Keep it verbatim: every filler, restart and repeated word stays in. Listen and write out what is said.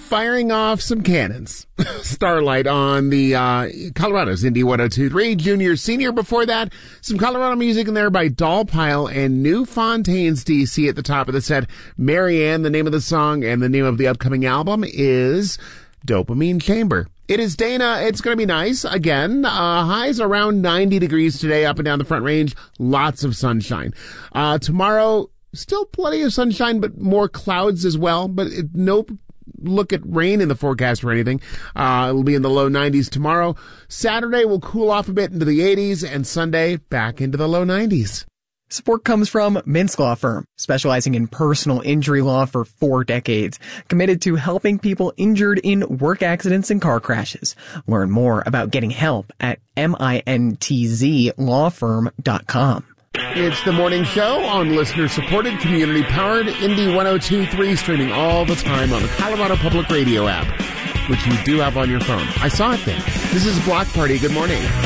firing off some cannons. Starlight on the uh, Colorado's Indie one oh two point three. Junior, Senior before that. Some Colorado music in there by Dollpile and New Fontaines D C at the top of the set. Marianne, the name of the song, and the name of the upcoming album is Dopamine Chamber. It is Dana. It's going to be nice. Again, uh, highs around ninety degrees today up and down the Front Range. Lots of sunshine. Uh, tomorrow, still plenty of sunshine, but more clouds as well. But it, no look at rain in the forecast or anything. Uh, it'll be in the low nineties tomorrow. Saturday will cool off a bit into the eighties, and Sunday back into the low nineties. Support comes from Mintz Law Firm, specializing in personal injury law for four decades, committed to helping people injured in work accidents and car crashes. Learn more about getting help at mintz law firm dot com. It's the morning show on listener-supported, community-powered Indie one oh two point three, streaming all the time on the Colorado Public Radio app, which you do have on your phone. I saw it there. This is Block Party. Good morning.